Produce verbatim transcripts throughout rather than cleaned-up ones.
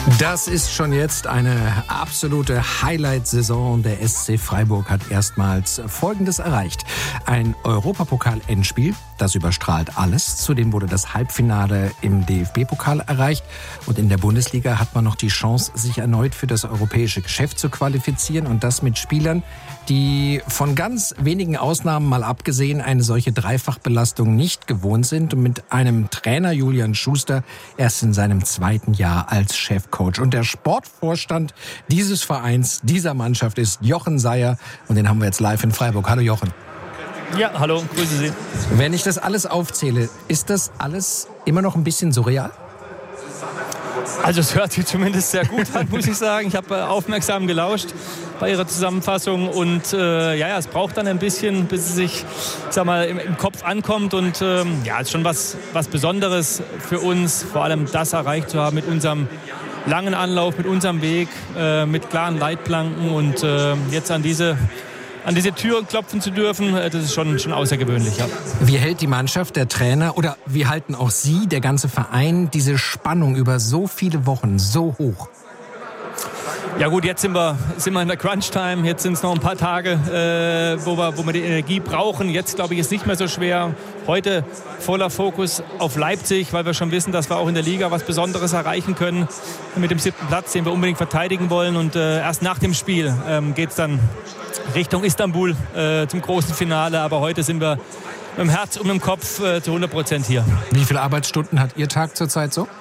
Das ist schon jetzt eine absolute Highlight-Saison. Der S C Freiburg hat erstmals Folgendes erreicht. Ein Europapokal-Endspiel, das überstrahlt alles. Zudem wurde das Halbfinale im D F B-Pokal erreicht. Und in der Bundesliga hat man noch die Chance, sich erneut für das europäische Geschäft zu qualifizieren. Und das mit Spielern, die von ganz wenigen Ausnahmen mal abgesehen eine solche Dreifachbelastung nicht gewohnt sind. Und mit einem Trainer, Julian Schuster, erst in seinem zweiten Jahr als Chefcoach. Und der Sportvorstand dieses Vereins, dieser Mannschaft ist Jochen Seier. Und den haben wir jetzt live in Freiburg. Hallo Jochen. Ja, hallo, grüße Sie. Wenn ich das alles aufzähle, ist das alles immer noch ein bisschen surreal? Also es hört sich zumindest sehr gut an, muss ich sagen. Ich habe äh, aufmerksam gelauscht bei Ihrer Zusammenfassung und äh, ja, ja, es braucht dann ein bisschen, bis es sich, sag mal, im, im Kopf ankommt und ähm, ja, es ist schon was, was Besonderes für uns, vor allem das erreicht zu haben mit unserem langen Anlauf, mit unserem Weg, äh, mit klaren Leitplanken und äh, jetzt an diese an diese Tür klopfen zu dürfen, das ist schon, schon außergewöhnlich. Ja. Wie hält die Mannschaft, der Trainer oder wie halten auch Sie, der ganze Verein, diese Spannung über so viele Wochen so hoch? Ja gut, jetzt sind wir, sind wir in der Crunch-Time, jetzt sind es noch ein paar Tage, äh, wo, wir, wo wir die Energie brauchen. Jetzt, glaube ich, ist es nicht mehr so schwer. Heute voller Fokus auf Leipzig, weil wir schon wissen, dass wir auch in der Liga was Besonderes erreichen können mit dem siebten Platz, den wir unbedingt verteidigen wollen. Und äh, erst nach dem Spiel ähm, geht es dann Richtung Istanbul äh, zum großen Finale. Aber heute sind wir mit dem Herz und mit dem Kopf äh, zu hundert Prozent hier. Wie viele Arbeitsstunden hat Ihr Tag zurzeit so?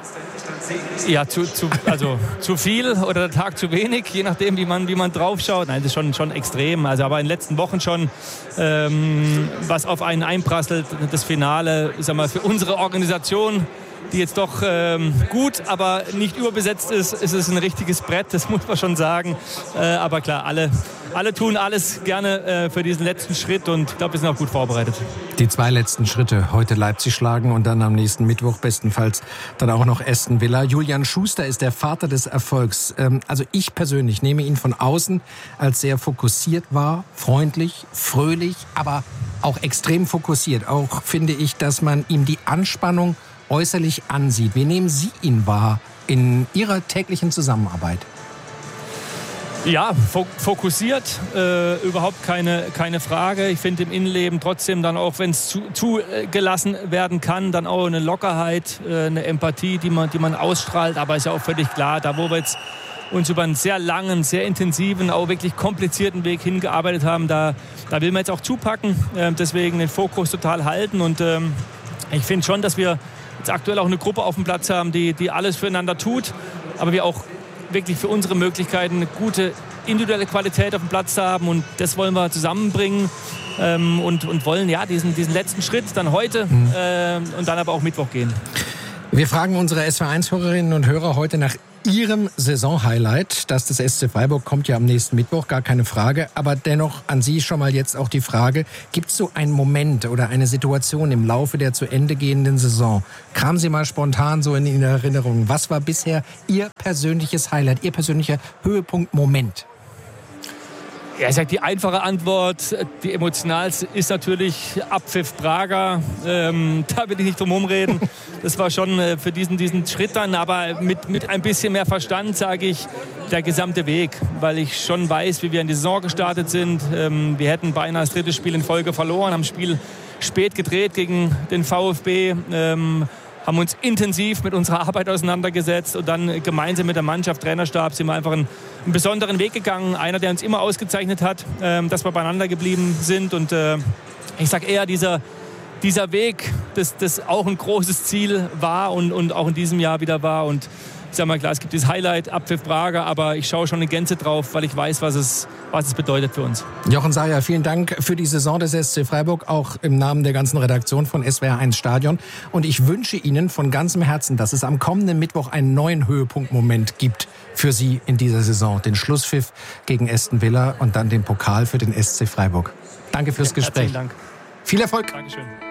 Ja, zu, zu, also zu viel oder der Tag zu wenig, je nachdem, wie man, wie man drauf schaut. Nein, das ist schon, schon extrem. Also, aber in den letzten Wochen schon, ähm, was auf einen einprasselt, das Finale, ich sag mal, für unsere Organisation, die jetzt doch ähm, gut, aber nicht überbesetzt ist, ist es ein richtiges Brett, das muss man schon sagen. Äh, aber klar, alle, alle tun alles gerne äh, für diesen letzten Schritt und ich glaube, wir sind auch gut vorbereitet. Die zwei letzten Schritte, heute Leipzig schlagen und dann am nächsten Mittwoch bestenfalls dann auch noch Aston Villa. Julian Schuster ist der Vater des Erfolgs. Ähm, also ich persönlich nehme ihn von außen als sehr fokussiert wahr, freundlich, fröhlich, aber auch extrem fokussiert. Auch finde ich, dass man ihm die Anspannung äußerlich ansieht. Wie nehmen Sie ihn wahr in Ihrer täglichen Zusammenarbeit? Ja, fokussiert, äh, überhaupt keine, keine Frage. Ich finde im Innenleben trotzdem dann auch, wenn es zu, zu äh, gelassen werden kann, dann auch eine Lockerheit, äh, eine Empathie, die man, die man ausstrahlt. Aber ist ja auch völlig klar, da wo wir jetzt uns über einen sehr langen, sehr intensiven, auch wirklich komplizierten Weg hingearbeitet haben, da, da will man jetzt auch zupacken. Äh, deswegen den Fokus total halten. Und ähm, ich finde schon, dass wir jetzt aktuell auch eine Gruppe auf dem Platz haben, die, die alles füreinander tut, aber wir auch wirklich für unsere Möglichkeiten eine gute individuelle Qualität auf dem Platz haben und das wollen wir zusammenbringen ähm, und, und wollen ja diesen, diesen letzten Schritt dann heute mhm. äh, und dann aber auch Mittwoch gehen. Wir fragen unsere S W R eins Hörerinnen und Hörer heute nach Ihrem Saisonhighlight. Das des S C Freiburg kommt ja am nächsten Mittwoch, gar keine Frage. Aber dennoch an Sie schon mal jetzt auch die Frage, gibt es so einen Moment oder eine Situation im Laufe der zu Ende gehenden Saison? Kramen Sie mal spontan so in Ihre Erinnerung. Was war bisher Ihr persönliches Highlight, Ihr persönlicher Höhepunkt-Moment? Ja, ich sag, die einfache Antwort, die emotionalste ist natürlich Abpfiff Braga. Ähm, da will ich nicht drum herum reden. Das war schon äh, für diesen, diesen Schritt dann, aber mit, mit ein bisschen mehr Verstand, sage ich, der gesamte Weg. Weil ich schon weiß, wie wir in die Saison gestartet sind. Ähm, wir hätten beinahe das dritte Spiel in Folge verloren, haben das Spiel spät gedreht gegen den VfB. Ähm, haben uns intensiv mit unserer Arbeit auseinandergesetzt und dann gemeinsam mit der Mannschaft, Trainerstab, sind wir einfach einen, einen besonderen Weg gegangen. Einer, der uns immer ausgezeichnet hat, ähm, dass wir beieinander geblieben sind. Und äh, ich sage eher, dieser, dieser Weg, das, das auch ein großes Ziel war und, und auch in diesem Jahr wieder war. Und ich sage mal klar, es gibt dieses Highlight, Abpfiff Braga, aber ich schaue schon in Gänze drauf, weil ich weiß, was es, was es bedeutet für uns. Jochen Seier, vielen Dank für die Saison des S C Freiburg, auch im Namen der ganzen Redaktion von S W R eins Stadion. Und ich wünsche Ihnen von ganzem Herzen, dass es am kommenden Mittwoch einen neuen Höhepunktmoment gibt für Sie in dieser Saison. Den Schlusspfiff gegen Aston Villa und dann den Pokal für den S C Freiburg. Danke fürs ja, Gespräch. Herzlichen Dank. Viel Erfolg. Dankeschön.